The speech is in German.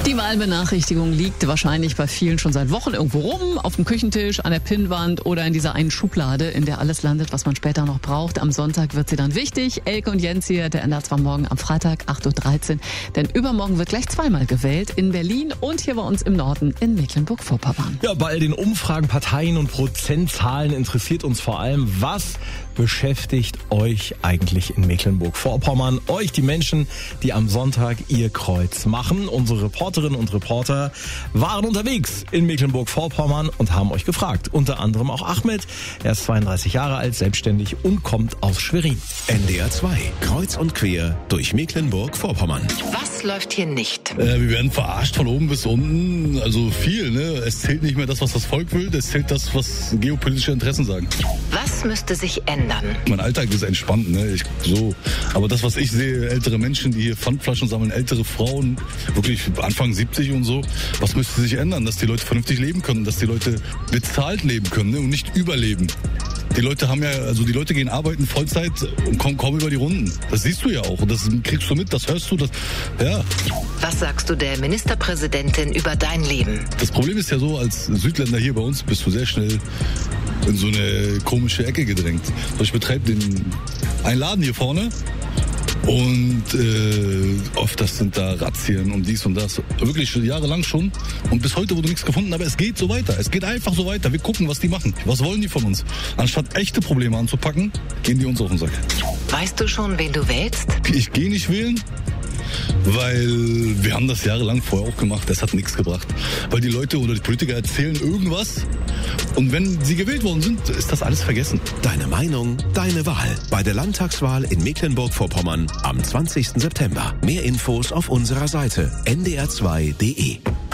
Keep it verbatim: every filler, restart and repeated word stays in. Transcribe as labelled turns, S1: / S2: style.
S1: Die Wahlbenachrichtigung liegt wahrscheinlich bei vielen schon seit Wochen irgendwo rum, auf dem Küchentisch, an der Pinnwand oder in dieser einen Schublade, in der alles landet, was man später noch braucht. Am Sonntag wird sie dann wichtig. Elke und Jens hier, der ändert zwar morgen am Freitag, acht Uhr dreizehn, denn übermorgen wird gleich zweimal gewählt, in Berlin und hier bei uns im Norden in Mecklenburg-Vorpommern.
S2: Ja, bei all den Umfragen, Parteien und Prozentzahlen interessiert uns vor allem, was beschäftigt euch eigentlich in Mecklenburg-Vorpommern? Euch, die Menschen, die am Sonntag ihr Kreuz machen. Unsere Reporterinnen und Reporter waren unterwegs in Mecklenburg-Vorpommern und haben euch gefragt. Unter anderem auch Ahmed. Er ist zweiunddreißig Jahre alt, selbstständig und kommt aus Schwerin.
S3: N D R zwei, kreuz und quer durch Mecklenburg-Vorpommern.
S4: Was läuft hier nicht?
S5: Äh, wir werden verarscht von oben bis unten. Also viel, ne? Es zählt nicht mehr das, was das Volk will. Es zählt das, was geopolitische Interessen sagen.
S4: Was müsste sich ändern?
S5: Mein Alltag ist entspannt, ne? Ich, so. Aber das, was ich sehe, ältere Menschen, die hier Pfandflaschen sammeln, ältere Frauen, wirklich Anfang siebzig und so, was müsste sich ändern? Dass die Leute vernünftig leben können, dass die Leute bezahlt leben können, ne? Und nicht überleben. Die Leute haben ja, also die Leute gehen arbeiten Vollzeit und kommen kaum über die Runden. Das siehst du ja auch und das kriegst du mit, das hörst du, das, ja.
S4: Was sagst du der Ministerpräsidentin über dein Leben?
S5: Das Problem ist ja so, als Südländer hier bei uns bist du sehr schnell in so eine komische Ecke gedrängt. Ich betreibe den einen Laden hier vorne und äh, oft das sind da Razzien und dies und das. Wirklich jahrelang schon und bis heute wurde nichts gefunden, aber es geht so weiter. Es geht einfach so weiter. Wir gucken, was die machen. Was wollen die von uns? Anstatt echte Probleme anzupacken, gehen die uns auf den Sack.
S4: Weißt du schon, wen du wählst?
S5: Ich gehe nicht wählen. Weil wir haben das jahrelang vorher auch gemacht, das hat nichts gebracht. Weil die Leute oder die Politiker erzählen irgendwas und wenn sie gewählt worden sind, ist das alles vergessen.
S3: Deine Meinung, deine Wahl. Bei der Landtagswahl in Mecklenburg-Vorpommern am zwanzigsten September. Mehr Infos auf unserer Seite n d r zwei punkt d e.